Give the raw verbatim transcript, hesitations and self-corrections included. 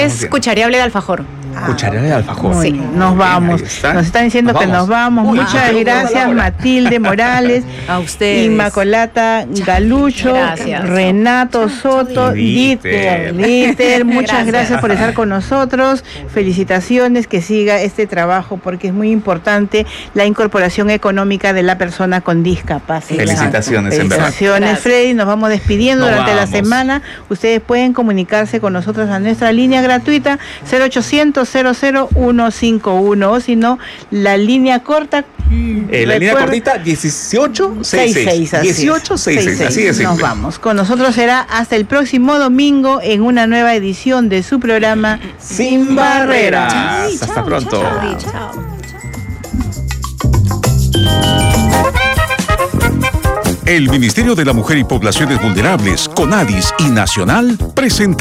es cuchareable de alfajor. Ah, cuchareable de alfajor. Sí. Nos vamos. Nos están diciendo nos que vamos. nos vamos. Uy, Muchas ah, gracias, Matilde Morales. A ustedes. Inmacolata Galucho. Gracias. Renato Soto. Dieter. Dieter. Muchas gracias. gracias por estar con nosotros. Felicitaciones, que siga este trabajo porque es muy importante la incorporación económica de la persona con discapacidad. Felicitaciones, en verdad. Felicitaciones, Freddy. Nos vamos despidiendo nos durante vamos. la semana. Ustedes pueden comunicarse con nosotros a nuestra línea gratuita cero ochocientos cero cero uno cinco uno, o si no, la línea corta. Eh, la línea cortita dieciocho sesenta y seis. dieciocho sesenta y seis, así de simple. Nos vamos. Con nosotros será hasta el próximo domingo en una nueva edición de su programa Sin, Sin Barreras. Barreras. Hasta chao, pronto. Chao, chao. El Ministerio de la Mujer y Poblaciones Vulnerables, CONADIS y Nacional presenta